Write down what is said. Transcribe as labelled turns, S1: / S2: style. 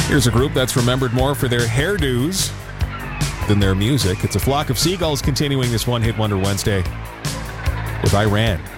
S1: Here's a group that's remembered more for their hairdos than their music. It's a Flock of Seagulls continuing this one-hit wonder Wednesday with Iran.